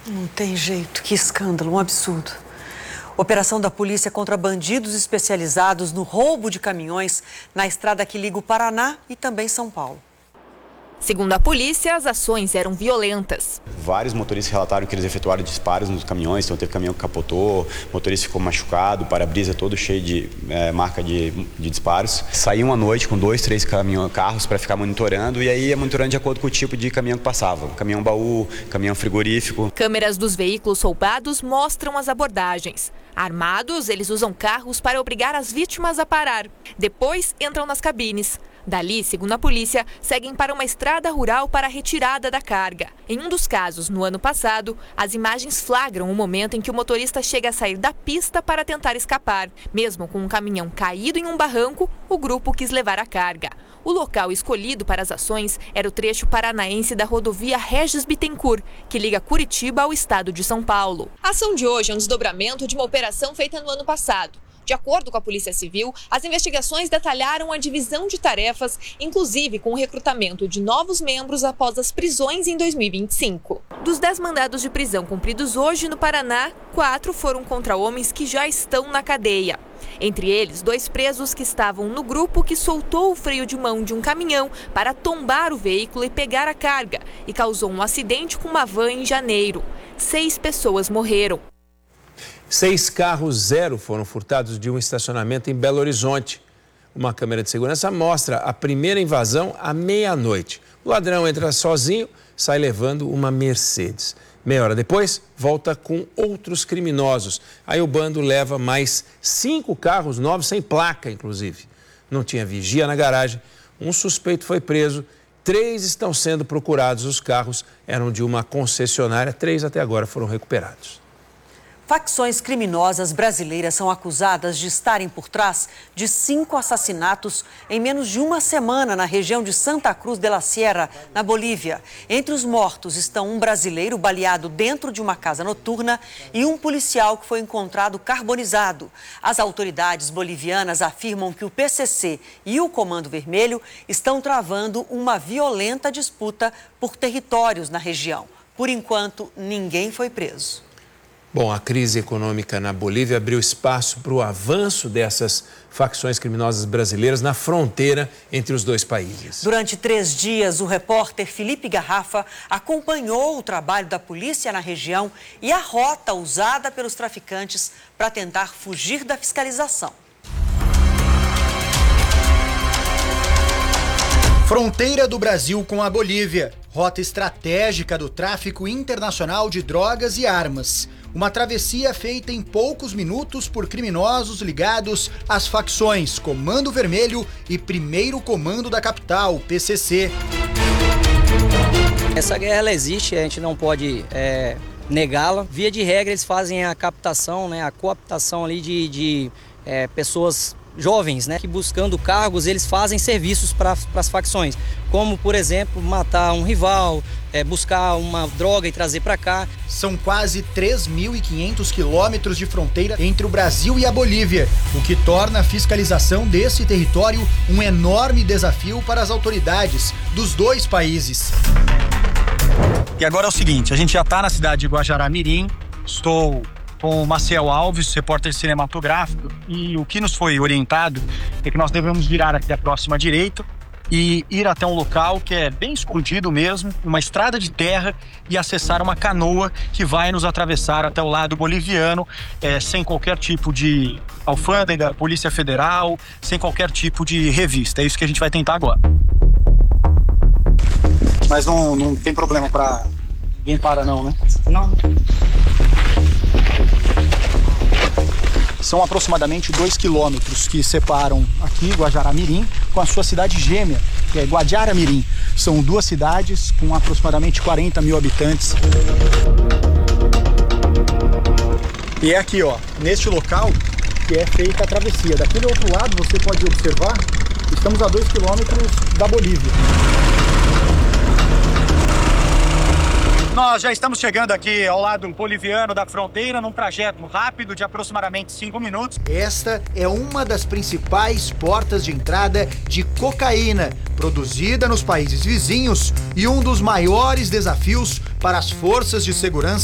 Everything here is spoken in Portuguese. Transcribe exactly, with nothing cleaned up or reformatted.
Não tem jeito, que escândalo, um absurdo. Operação da polícia contra bandidos especializados no roubo de caminhões na estrada que liga o Paraná e também São Paulo. Segundo a polícia, as ações eram violentas. Vários motoristas relataram que eles efetuaram disparos nos caminhões, então teve caminhão que capotou, o motorista ficou machucado, o para-brisa todo cheio de é, marca de, de disparos. Saíam à noite com dois, três caminhão, carros para ficar monitorando e aí ia monitorando de acordo com o tipo de caminhão que passava. Caminhão baú, caminhão frigorífico. Câmeras dos veículos roubados mostram as abordagens. Armados, eles usam carros para obrigar as vítimas a parar. Depois, entram nas cabines. Dali, segundo a polícia, seguem para uma estrada rural para a retirada da carga. Em um dos casos, no ano passado, as imagens flagram o momento em que o motorista chega a sair da pista para tentar escapar. Mesmo com um caminhão caído em um barranco, o grupo quis levar a carga. O local escolhido para as ações era o trecho paranaense da rodovia Regis Bittencourt, que liga Curitiba ao estado de São Paulo. A ação de hoje é um desdobramento de uma operação feita no ano passado. De acordo com a Polícia Civil, as investigações detalharam a divisão de tarefas, inclusive com o recrutamento de novos membros após as prisões em dois mil e vinte e cinco. Dos dez mandados de prisão cumpridos hoje no Paraná, quatro foram contra homens que já estão na cadeia. Entre eles, dois presos que estavam no grupo que soltou o freio de mão de um caminhão para tombar o veículo e pegar a carga e causou um acidente com uma van em janeiro. Seis pessoas morreram. Seis carros zero foram furtados de um estacionamento em Belo Horizonte. Uma câmera de segurança mostra a primeira invasão à meia-noite. O ladrão entra sozinho, sai levando uma Mercedes. Meia hora depois, volta com outros criminosos. Aí o bando leva mais cinco carros novos, sem placa, inclusive. Não tinha vigia na garagem. Um suspeito foi preso. Três estão sendo procurados. Os carros eram de uma concessionária. Três até agora foram recuperados. Facções criminosas brasileiras são acusadas de estarem por trás de cinco assassinatos em menos de uma semana na região de Santa Cruz de la Sierra, na Bolívia. Entre os mortos estão um brasileiro baleado dentro de uma casa noturna e um policial que foi encontrado carbonizado. As autoridades bolivianas afirmam que o P C C e o Comando Vermelho estão travando uma violenta disputa por territórios na região. Por enquanto, ninguém foi preso. Bom, a crise econômica na Bolívia abriu espaço para o avanço dessas facções criminosas brasileiras na fronteira entre os dois países. Durante três dias, o repórter Felipe Garrafa acompanhou o trabalho da polícia na região e a rota usada pelos traficantes para tentar fugir da fiscalização. Fronteira do Brasil com a Bolívia, rota estratégica do tráfico internacional de drogas e armas. Uma travessia feita em poucos minutos por criminosos ligados às facções Comando Vermelho e Primeiro Comando da Capital, P C C. Essa guerra ela existe, a gente não pode é, negá-la. Via de regra, eles fazem a captação, né, a cooptação ali de, de é, pessoas jovens, né, que buscando cargos, eles fazem serviços para as facções, como, por exemplo, matar um rival, é, buscar uma droga e trazer para cá. São quase três mil e quinhentos quilômetros de fronteira entre o Brasil e a Bolívia, o que torna a fiscalização desse território um enorme desafio para as autoridades dos dois países. E agora é o seguinte, a gente já está na cidade de Guajará-Mirim, estou com o Maciel Alves, repórter cinematográfico, e o que nos foi orientado é que nós devemos virar aqui à próxima direita e ir até um local que é bem escondido mesmo, uma estrada de terra, e acessar uma canoa que vai nos atravessar até o lado boliviano, é, sem qualquer tipo de alfândega, Polícia Federal, sem qualquer tipo de revista. É isso que a gente vai tentar agora. Mas não, não tem problema para ninguém para não, né? Não. São aproximadamente dois quilômetros que separam aqui Guajará-Mirim com a sua cidade gêmea, que é Guajará-Mirim. São duas cidades com aproximadamente quarenta mil habitantes. E é aqui, ó, neste local que é feita a travessia. Daquele outro lado, você pode observar, estamos a dois quilômetros da Bolívia. Nós já estamos chegando aqui ao lado boliviano da fronteira, num trajeto rápido de aproximadamente cinco minutos. Esta é uma das principais portas de entrada de cocaína, produzida nos países vizinhos, e um dos maiores desafios para as forças de segurança